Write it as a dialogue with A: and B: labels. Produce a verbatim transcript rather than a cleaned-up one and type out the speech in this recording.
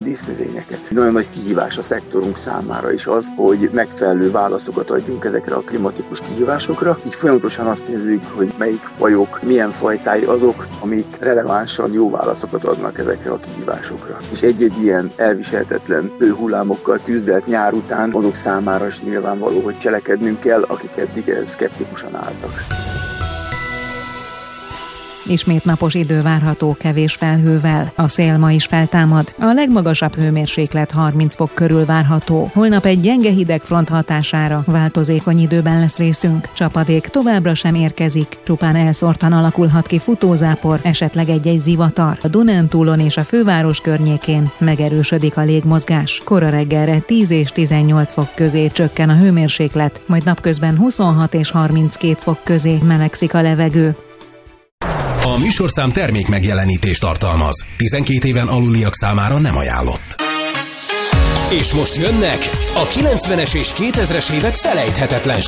A: dísznövényeket. Nagyon nagy kihívás a szektorunk számára is az, hogy megfelelő válaszokat adjunk ezekre a klimatikus kihívásokra. Így folyamatosan azt nézzük, hogy melyik fajok, milyen fajtái azok, amik relevánsan jó válaszokat adnak ezekre a kihívásokra. És egy-egy ilyen elviselhetetlen hőhullámokkal tűzdelt nyár után azok számára is nyilvánvaló, hogy cselekednünk kell, akik eddig ehhez szkeptikusan álltak.
B: Ismét napos idő várható kevés felhővel. A szél ma is feltámad. A legmagasabb hőmérséklet harminc fok körül várható. Holnap egy gyenge hidegfront hatására változékony időben lesz részünk. Csapadék továbbra sem érkezik. Csupán elszórtan alakulhat ki futózápor, esetleg egy-egy zivatar. A Dunántúlon és a főváros környékén megerősödik a légmozgás. Kora reggelre tíz és tizennyolc fok közé csökken a hőmérséklet, majd napközben huszonhat és harminckét fok közé melegszik a levegő.
C: A műsorszám termék megjelenítést tartalmaz. tizenkét éven aluliak számára nem ajánlott. És most jönnek a kilencvenes és kétezres évek felejthetetlen